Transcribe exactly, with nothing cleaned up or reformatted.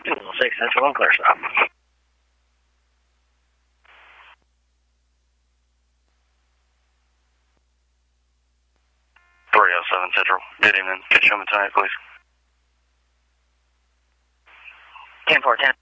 two oh six Central on clear stop. three oh seven Central. Good evening. Could you show me tonight, please? ten four ten.